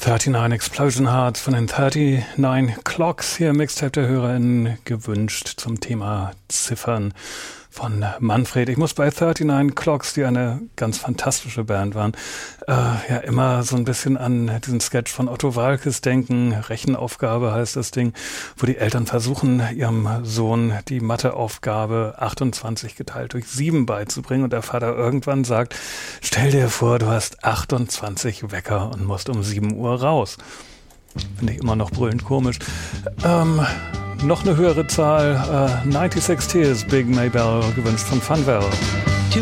39 Explosion Hearts von den 39 Clocks, hier Mixtape der HörerInnen gewünscht zum Thema Ziffern von Manfred. Ich muss bei 39 Clocks, die eine ganz fantastische Band waren, ja immer so ein bisschen an diesen Sketch von Otto Waalkes denken. Rechenaufgabe heißt das Ding, wo die Eltern versuchen, ihrem Sohn die Matheaufgabe 28 geteilt durch 7 beizubringen und der Vater irgendwann sagt, stell dir vor, du hast 28 Wecker und musst um 7 Uhr raus. Finde ich immer noch brüllend komisch. Noch eine höhere Zahl, 96 Tears, Big Maybell, gewünscht von Funwell.